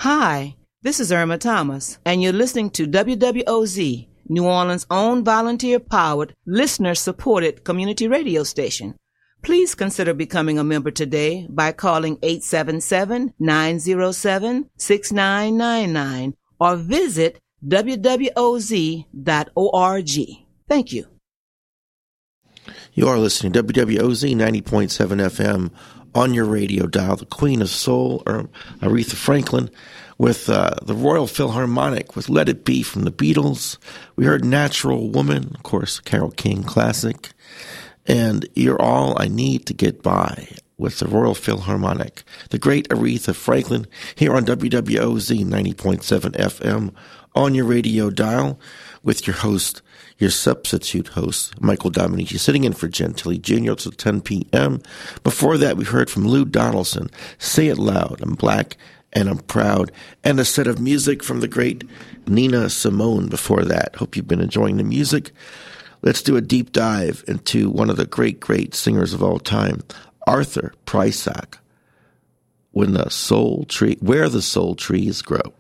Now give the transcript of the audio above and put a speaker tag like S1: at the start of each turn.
S1: Hi, this is Irma Thomas, and you're listening to WWOZ, New Orleans' own volunteer-powered, listener-supported community radio station. Please consider becoming a member today by calling 877-907-6999 or visit wwoz.org. Thank you.
S2: You are listening to WWOZ 90.7 FM on your radio dial, the Queen of Soul, Aretha Franklin, with the Royal Philharmonic, with Let It Be from the Beatles. We heard Natural Woman, of course, Carole King classic, and You're All I Need to Get By with the Royal Philharmonic. The great Aretha Franklin here on WWOZ 90.7 FM on your radio dial with your host, your substitute host, Michael Dominici, sitting in for Gentili Jr. till 10 p.m. Before that, we heard from Lou Donaldson, Say It Loud, I'm Black and I'm Proud, and a set of music from the great Nina Simone before that. Hope you've been enjoying the music. Let's do a deep dive into one of the great, great singers of all time, Arthur Prysock, Where the Soul Trees Grow.